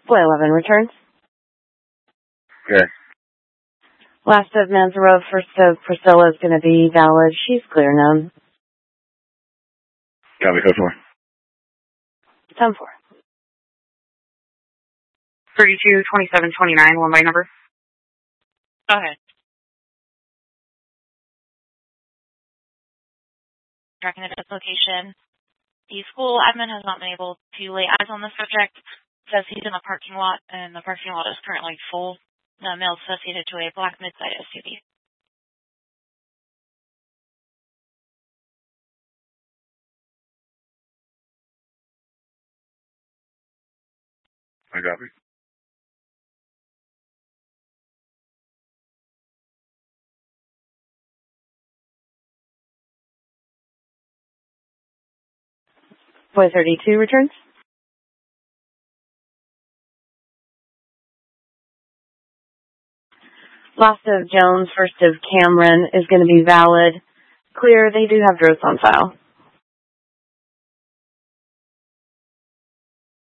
Boy 11 returns. Okay. Last of Manzarov, first of Priscilla is going to be valid. She's clear known. Copy, code 4. 10-4. 32-27-29, one by number. Okay. Tracking the dislocation. The school admin has not been able to lay eyes on the subject. Says he's in the parking lot, and the parking lot is currently full. The male is associated to a black mid-size SUV. I copy. Boy 32 returns. Last of Jones, first of Cameron is going to be valid. Clear, they do have Droz on file.